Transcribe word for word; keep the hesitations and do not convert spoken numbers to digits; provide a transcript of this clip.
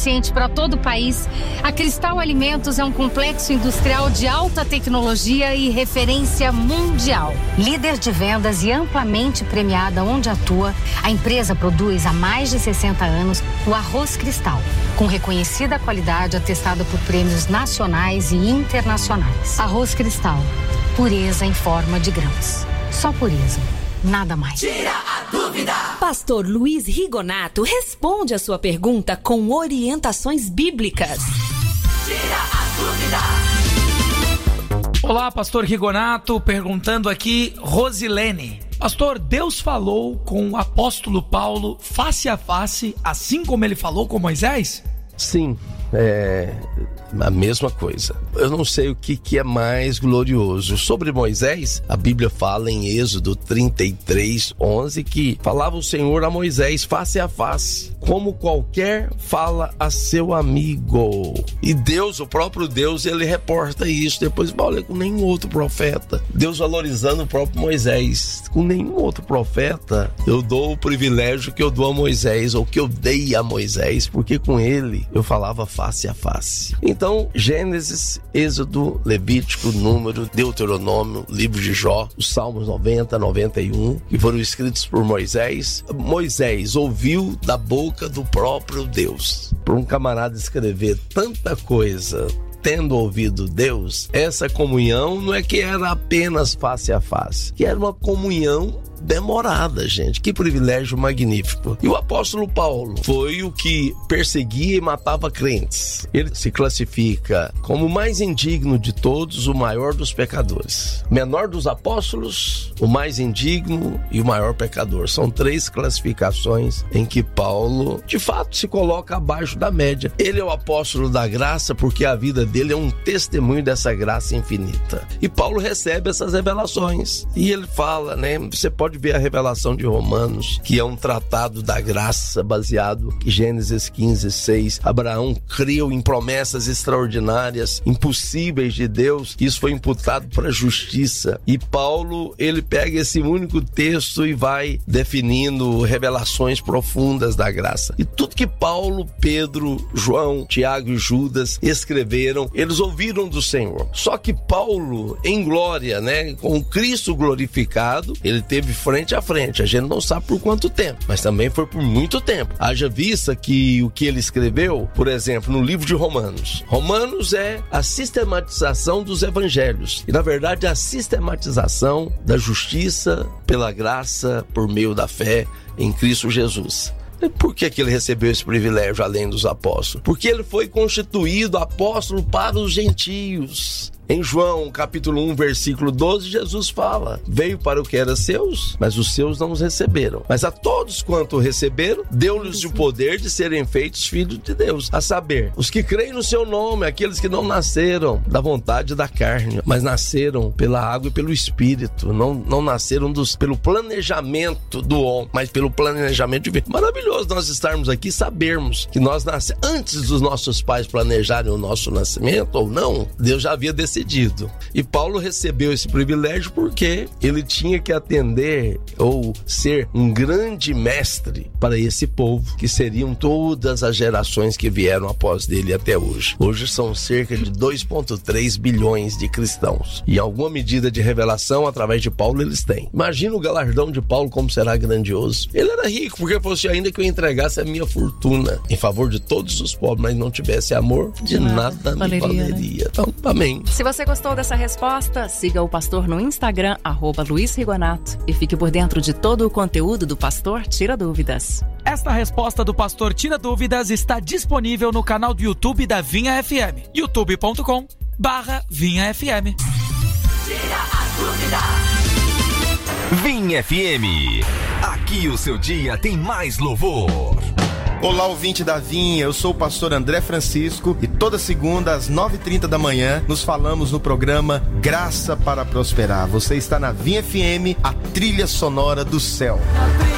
eficiente para todo o país, a Cristal Alimentos é um complexo industrial de alta tecnologia e referência mundial. Líder de vendas e amplamente premiada onde atua, a empresa produz há mais de sessenta anos o arroz Cristal, com reconhecida qualidade atestada por prêmios nacionais e internacionais. Arroz Cristal, pureza em forma de grãos. Só pureza, nada mais. Tira a dúvida! Pastor Luiz Rigonato responde a sua pergunta com orientações bíblicas. Tira a dúvida! Olá, pastor Rigonato, perguntando aqui, Rosilene. Pastor, Deus falou com o apóstolo Paulo face a face, assim como ele falou com Moisés? Sim, é a mesma coisa. Eu não sei o que, que é mais glorioso. Sobre Moisés, a Bíblia fala em Êxodo trinta e três, onze, que falava o Senhor a Moisés face a face, como qualquer fala a seu amigo. E Deus, o próprio Deus, ele reporta isso. Depois, olha, com nenhum outro profeta, Deus valorizando o próprio Moisés, com nenhum outro profeta eu dou o privilégio que eu dou a Moisés, ou que eu dei a Moisés, porque com ele eu falava face a face. Então, Gênesis, Êxodo, Levítico, Número, Deuteronômio, livro de Jó, os Salmos noventa, noventa e um, que foram escritos por Moisés. Moisés ouviu da boca do próprio Deus. Para um camarada escrever tanta coisa tendo ouvido Deus, essa comunhão não é que era apenas face a face, que era uma comunhão demorada, gente. Que privilégio magnífico. E o apóstolo Paulo foi o que perseguia e matava crentes. Ele se classifica como o mais indigno de todos, o maior dos pecadores. Menor dos apóstolos, o mais indigno e o maior pecador. São três classificações em que Paulo, de fato, se coloca abaixo da média. Ele é o apóstolo da graça porque a vida dele é um testemunho dessa graça infinita. E Paulo recebe essas revelações. E ele fala, né? Você pode ver a revelação de Romanos, que é um tratado da graça baseado em Gênesis quinze, seis. Abraão creu em promessas extraordinárias, impossíveis de Deus. Isso foi imputado para a justiça. E Paulo, ele pega esse único texto e vai definindo revelações profundas da graça. E tudo que Paulo, Pedro, João, Tiago e Judas escreveram, eles ouviram do Senhor. Só que Paulo, em glória, né, com Cristo glorificado, ele teve frente a frente. A gente não sabe por quanto tempo, mas também foi por muito tempo. Haja vista que o que ele escreveu, por exemplo, no livro de Romanos. Romanos é a sistematização dos evangelhos. E, na verdade, a sistematização da justiça pela graça por meio da fé em Cristo Jesus. Por que que ele recebeu esse privilégio além dos apóstolos? Porque ele foi constituído apóstolo para os gentios. Em João, capítulo um, versículo doze, Jesus fala: veio para o que era seus, mas os seus não os receberam. Mas a todos quanto receberam, deu-lhes o poder de serem feitos filhos de Deus. A saber, os que creem no seu nome, aqueles que não nasceram da vontade da carne, mas nasceram pela água e pelo Espírito. Não, não nasceram dos, pelo planejamento do homem, mas pelo planejamento divino. Maravilhoso nós estarmos aqui e sabermos que nós nascemos antes dos nossos pais planejarem o nosso nascimento ou não. Deus já havia decidido. E Paulo recebeu esse privilégio porque ele tinha que atender ou ser um grande mestre para esse povo, que seriam todas as gerações que vieram após dele até hoje. Hoje são cerca de dois vírgula três bilhões de cristãos. E alguma medida de revelação através de Paulo eles têm. Imagina o galardão de Paulo como será grandioso. Ele era rico porque fosse ainda que eu entregasse a minha fortuna em favor de todos os pobres, mas não tivesse amor, de, de nada, nada valeria, me valeria. Né? Então, amém. Se você gostou dessa resposta, siga o pastor no Instagram, arroba Luiz Rigonato, e fique por dentro de todo o conteúdo do Pastor Tira Dúvidas. Esta resposta do Pastor Tira Dúvidas está disponível no canal do YouTube da Vinha F M, youtube ponto com barra Vinha F M. Tira a dúvida. Vinha F M. Aqui o seu dia tem mais louvor. Olá, ouvinte da Vinha, eu sou o pastor André Francisco e toda segunda às nove e trinta da manhã nos falamos no programa Graça para Prosperar. Você está na Vinha F M, a trilha sonora do céu.